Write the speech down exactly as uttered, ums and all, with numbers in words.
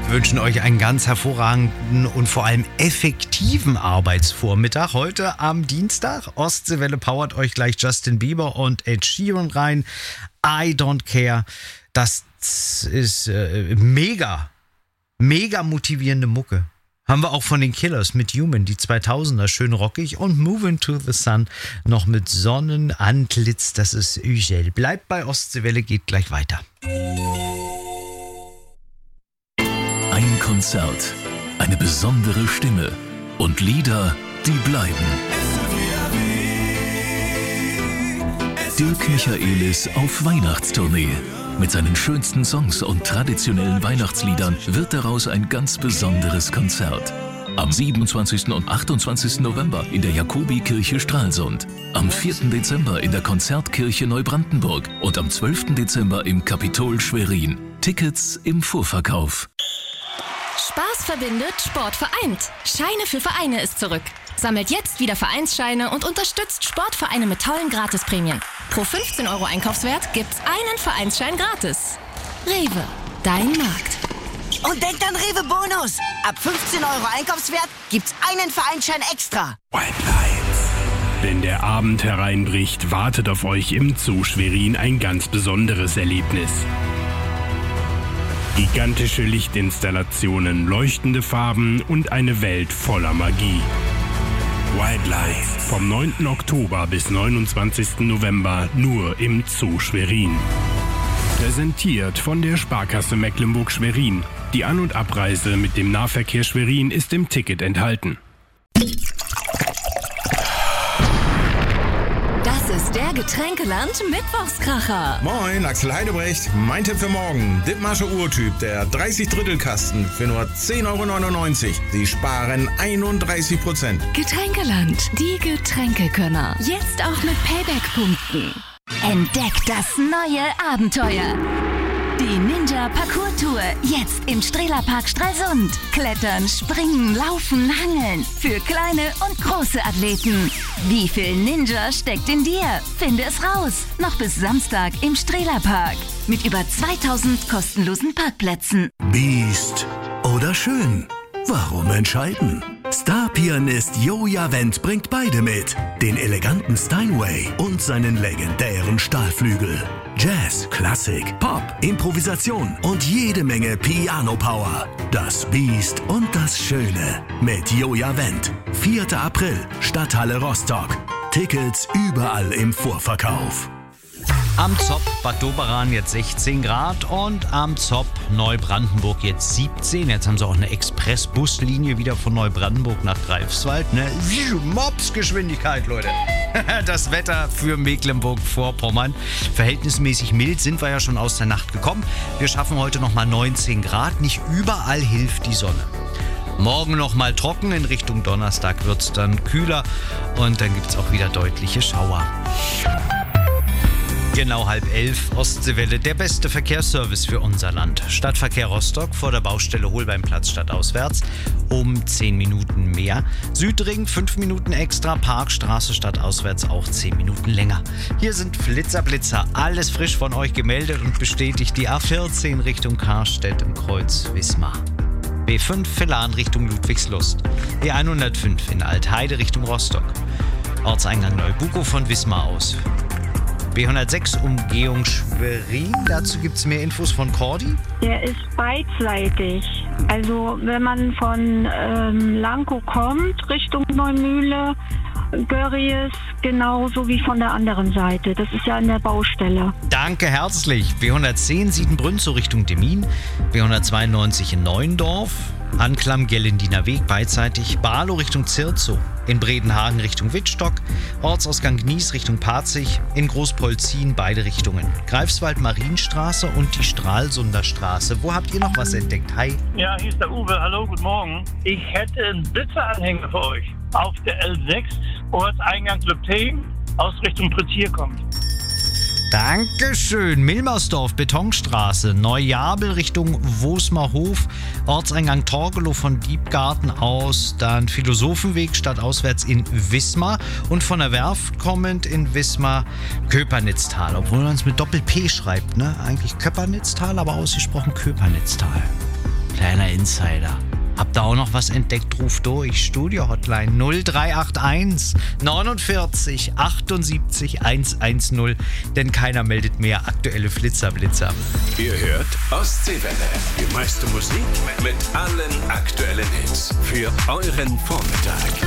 wünschen euch einen ganz hervorragenden und vor allem effektiven Arbeitsvormittag. Heute am Dienstag. Ostseewelle powert euch gleich Justin Bieber und Ed Sheeran rein. I Don't Care. Das ist äh, mega, mega motivierende Mucke. Haben wir auch von den Killers mit Human, die zweitausender, schön rockig, und Moving to the Sun noch mit Sonnenantlitz, das ist Ügel. Bleibt bei Ostseewelle, geht gleich weiter. Ein Konzert, eine besondere Stimme und Lieder, die bleiben. Dirk Michaelis auf Weihnachtstournee. Mit seinen schönsten Songs und traditionellen Weihnachtsliedern wird daraus ein ganz besonderes Konzert. Am siebenundzwanzigsten und achtundzwanzigsten November in der Jakobikirche Stralsund. Am vierten Dezember in der Konzertkirche Neubrandenburg und am zwölften Dezember im Kapitol Schwerin. Tickets im Vorverkauf. Spaß verbindet, Sport vereint. Scheine für Vereine ist zurück. Sammelt jetzt wieder Vereinsscheine und unterstützt Sportvereine mit tollen Gratisprämien. Pro fünfzehn Euro Einkaufswert gibt's einen Vereinsschein gratis. Rewe, dein Markt. Und denkt an Rewe Bonus. Ab fünfzehn Euro Einkaufswert gibt's einen Vereinsschein extra. White Lights. Wenn der Abend hereinbricht, wartet auf euch im Zoo Schwerin ein ganz besonderes Erlebnis. Gigantische Lichtinstallationen, leuchtende Farben und eine Welt voller Magie. White Lights. Vom neunten Oktober bis neunundzwanzigsten November nur im Zoo Schwerin. Präsentiert von der Sparkasse Mecklenburg-Schwerin. Die An- und Abreise mit dem Nahverkehr Schwerin ist im Ticket enthalten. Das ist der Getränkeland Mittwochskracher. Moin, Axel Heidebrecht. Mein Tipp für morgen. Dithmarscher Urtyp, der dreißig Drittel Kasten für nur zehn Euro neunundneunzig. Sie sparen einunddreißig Prozent. Getränkeland, die Getränkekönner. Jetzt auch mit Payback-Punkten. Entdeckt das neue Abenteuer. Die Ninja Parkour Tour, jetzt im Strehlerpark Stralsund. Klettern, springen, laufen, hangeln. Für kleine und große Athleten. Wie viel Ninja steckt in dir? Finde es raus. Noch bis Samstag im Strehlerpark. Mit über zweitausend kostenlosen Parkplätzen. Biest oder schön? Warum entscheiden? Star-Pianist Joja Wendt bringt beide mit. Den eleganten Steinway und seinen legendären Stahlflügel. Jazz, Klassik, Pop, Improvisation und jede Menge Piano-Power. Das Biest und das Schöne mit Joja Wendt. vierter April, Stadthalle Rostock. Tickets überall im Vorverkauf. Am Zopp Bad Doberan jetzt sechzehn Grad und am Zopp Neubrandenburg jetzt siebzehn. Jetzt haben sie auch eine Expressbuslinie wieder von Neubrandenburg nach Greifswald. Ne? Mopsgeschwindigkeit, Leute. Das Wetter für Mecklenburg-Vorpommern. Verhältnismäßig mild, sind wir ja schon aus der Nacht gekommen. Wir schaffen heute nochmal neunzehn Grad. Nicht überall hilft die Sonne. Morgen nochmal trocken, in Richtung Donnerstag wird es dann kühler und dann gibt es auch wieder deutliche Schauer. Genau halb elf, Ostseewelle, der beste Verkehrsservice für unser Land. Stadtverkehr Rostock vor der Baustelle Holbeinplatz stadtauswärts um zehn Minuten mehr. Südring fünf Minuten extra, Parkstraße stadtauswärts auch zehn Minuten länger. Hier sind Flitzer Blitzer, alles frisch von euch gemeldet und bestätigt die A vierzehn Richtung Karstedt im Kreuz Wismar. B fünf Villan Richtung Ludwigslust. E hundertfünf in Altheide Richtung Rostock. Ortseingang Neubukow von Wismar aus. B hundertsechs Umgehung Schwerin. Dazu gibt es mehr Infos von Cordi. Der ist beidseitig. Also wenn man von ähm, Lankow kommt, Richtung Neumühle, Görries, genauso wie von der anderen Seite. Das ist ja an der Baustelle. Danke herzlich. B hundertzehn Siedenbrünzow Richtung Demmin. B hundertzweiundneunzig in Neuendorf. Anklam Gellendiner Weg beidseitig. Barlow Richtung Zirzow. In Bredenhagen Richtung Wittstock. Ortsausgang Gnies Richtung Parzig. In Großpolzin beide Richtungen. Greifswald Marienstraße und die Stralsunder Straße. Wo habt ihr noch was entdeckt? Hi. Ja, hier ist der Uwe. Hallo, guten Morgen. Ich hätte einen Blitzeranhänger für euch. Auf der L sechs, Ortseingang Lübtheen, aus Richtung Prettier kommt. Dankeschön. Milmersdorf, Betonstraße, Neujabel Richtung Wosmerhof, Ortseingang Torgelow von Diebgarten aus, dann Philosophenweg stadtauswärts in Wismar und von der Werft kommend in Wismar Köpernitztal, obwohl man es mit Doppel-P schreibt, ne? Eigentlich Köpernitztal, aber ausgesprochen Köpernitztal. Kleiner Insider. Habt ihr auch noch was entdeckt? Ruft durch. Studio-Hotline null drei acht eins neunundvierzig achtundsiebzig hundertzehn, denn keiner meldet mehr aktuelle Flitzerblitzer. Ihr hört Ostseewelle. Die meiste Musik mit allen aktuellen Hits für euren Vormittag.